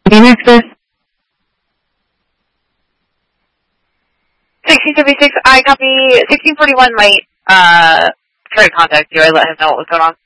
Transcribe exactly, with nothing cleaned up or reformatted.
Phoenix, sixteen seventy-six, I copy. sixteen forty-one might uh, try to contact you. I let him know what was going on.